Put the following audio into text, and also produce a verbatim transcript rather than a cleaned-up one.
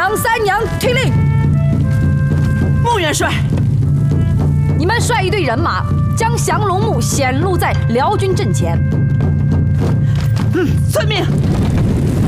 杨三娘听令。 穆元帅， 你们率一队人马，将降龙木显露在辽军阵前。 嗯，遵命。